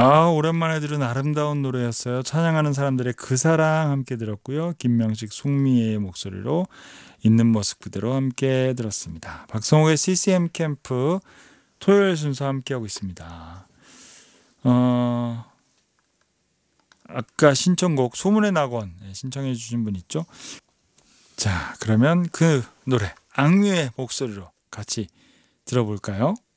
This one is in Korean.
오랜만에 들은 아름다운 노래였어요. 찬양하는 사람들의 그 사랑 함께 들었고요. 김명식, 송미애의 목소리로 있는 모습 그대로 함께 들었습니다. 박성욱의 CCM 캠프 토요일 순서 함께하고 있습니다. 아까 신청곡 소문의 낙원 신청해 주신 분 있죠? 자, 그러면 그 노래 악뮤의 목소리로 같이 들어볼까요?